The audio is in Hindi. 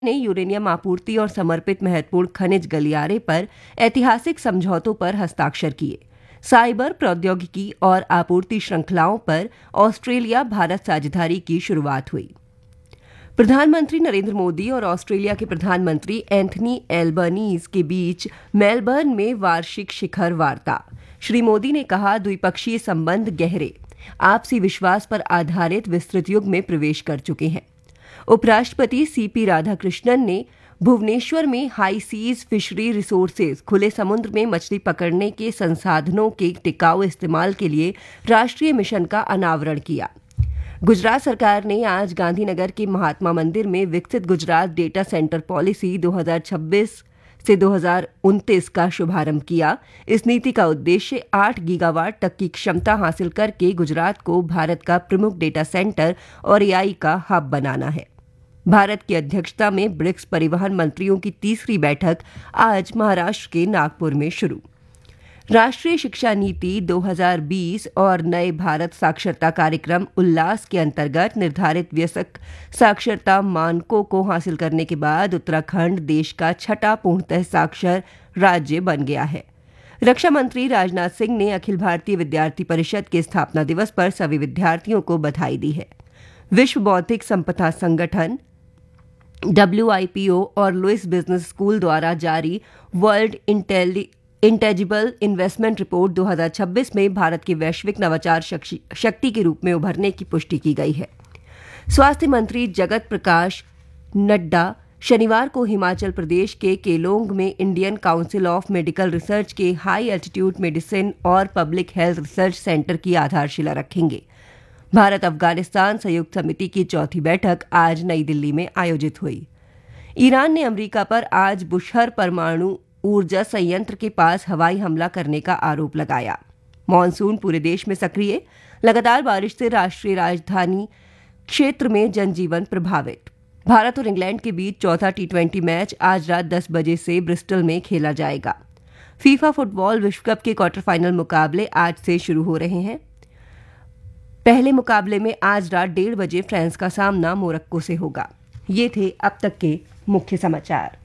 ने यूरेनियम आपूर्ति और समर्पित महत्वपूर्ण खनिज गलियारे पर ऐतिहासिक समझौतों पर हस्ताक्षर किए। साइबर प्रौद्योगिकी और आपूर्ति श्रृंखलाओं पर ऑस्ट्रेलिया भारत साझेदारी की शुरुआत हुई। प्रधानमंत्री नरेंद्र मोदी और ऑस्ट्रेलिया के प्रधानमंत्री एंथनी एल्बनीज के बीच मेलबर्न में वार्षिक शिखर वार्ता। श्री मोदी ने कहा, द्विपक्षीय संबंध गहरे, आपसी विश्वास पर आधारित विस्तृत युग में प्रवेश कर चुके हैं। उपराष्ट्रपति सीपी राधाकृष्णन ने भुवनेश्वर में हाई सीज फिशरी रिसोर्सेज खुले समुद्र में मछली पकड़ने के संसाधनों के टिकाऊ इस्तेमाल के लिए राष्ट्रीय मिशन का अनावरण किया। गुजरात सरकार ने आज गांधीनगर के महात्मा मंदिर में विकसित गुजरात डेटा सेंटर पॉलिसी 2026 से 2029 का शुभारंभ किया। इस नीति का उद्देश्य 8 गीगावाट तक की क्षमता हासिल करके गुजरात को भारत का प्रमुख डेटा सेंटर और एआई का हब बनाना है। भारत की अध्यक्षता में ब्रिक्स परिवहन मंत्रियों की तीसरी बैठक आज महाराष्ट्र के नागपुर में शुरू। राष्ट्रीय शिक्षा नीति 2020 और नए भारत साक्षरता कार्यक्रम उल्लास के अंतर्गत निर्धारित वयस्क साक्षरता मानकों को हासिल करने के बाद उत्तराखंड देश का छठा पूर्णतः साक्षर राज्य बन गया है। रक्षा मंत्री राजनाथ सिंह ने अखिल भारतीय विद्यार्थी परिषद के स्थापना दिवस पर सभी विद्यार्थियों को बधाई दी है। विश्व बौद्धिक संपदा संगठन WIPO और लुइस बिजनेस स्कूल द्वारा जारी वर्ल्ड इंटेजिबल इन्वेस्टमेंट रिपोर्ट 2026 में भारत की वैश्विक नवाचार शक्ति के रूप में उभरने की पुष्टि की गई है। स्वास्थ्य मंत्री जगत प्रकाश नड्डा शनिवार को हिमाचल प्रदेश के केलोंग में Indian council of medical research के हाई एल्टीट्यूड मेडिसिन और पब्लिक हेल्थ रिसर्च सेंटर की आधारशिला रखेंगे। भारत अफगानिस्तान संयुक्त समिति की चौथी बैठक आज नई दिल्ली में आयोजित हुई। ईरान ने अमेरिका पर आज बुशहर परमाणु ऊर्जा संयंत्र के पास हवाई हमला करने का आरोप लगाया। मॉनसून पूरे देश में सक्रिय, लगातार बारिश से राष्ट्रीय राजधानी क्षेत्र में जनजीवन प्रभावित। भारत और इंग्लैंड के बीच चौथा T20 मैच आज रात 10 बजे से ब्रिस्टल में खेला जाएगा। फीफा फुटबॉल विश्व कप के क्वार्टर फाइनल मुकाबले आज से शुरू हो रहे हैं। पहले मुकाबले में आज रात 1:30 बजे फ्रांस का सामना मोरक्को से होगा। ये थे अब तक के मुख्य समाचार।